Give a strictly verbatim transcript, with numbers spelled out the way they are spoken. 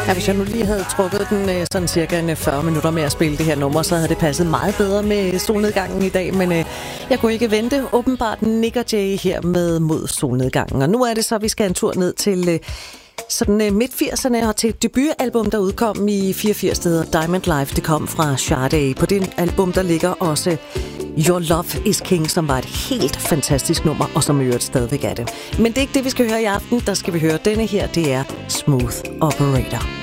Ja, hvis jeg nu lige havde trukket den sådan cirka fyrre minutter med at spille det her nummer, så havde det passet meget bedre med solnedgangen i dag, men øh, jeg kunne ikke vente. Åbenbart Nick og Jay her med Mod solnedgangen. Og nu er det så, vi skal en tur ned til øh, sådan øh, midt firserne og til et debutalbum, der udkom i fireogfirs, der hedder Diamond Life. Det kom fra Sade. På det album, der ligger også Your Love is King, som var et helt fantastisk nummer, og som i øvrigt stadigvæk er det. Men det er ikke det, vi skal høre i aften. Der skal vi høre denne her. Det er Smooth Operator.